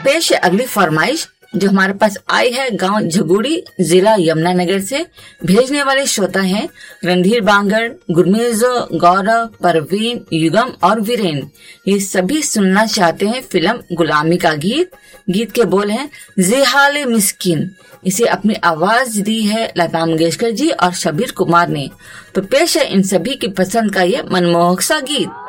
पेश है अगली फरमाइश जो हमारे पास आई है गांव झगुड़ी, जिला यमुनानगर से। भेजने वाले श्रोता हैं रणधीर बांगड़, गुरमेज, गौरव, परवीन, युगम और वीरेन। ये सभी सुनना चाहते हैं फिल्म गुलामी का गीत। गीत के बोल हैं जेहाले मिस्किन। इसे अपनी आवाज दी है लता मंगेशकर जी और शबीर कुमार ने। तो पेश है इन सभी की पसंद का ये मनमोहक सा गीत।